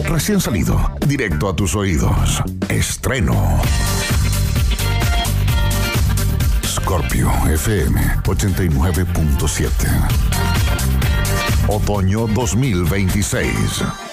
Recién salido, directo a tus oídos. Estreno. Scorpio FM 89.7. Otoño 2026.